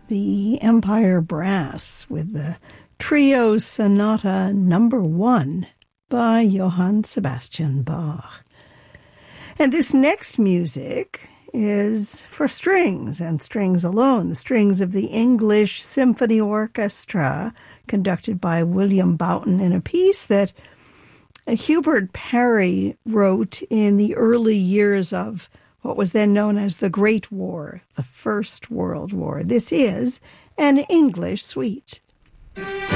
the Empire Brass with the Trio Sonata No. 1 by Johann Sebastian Bach. And this next music is for strings and strings alone, the strings of the English Symphony Orchestra, conducted by William Boughton, in a piece that Hubert Parry wrote in the early years of what was then known as the Great War, the First World War. This is an English suite.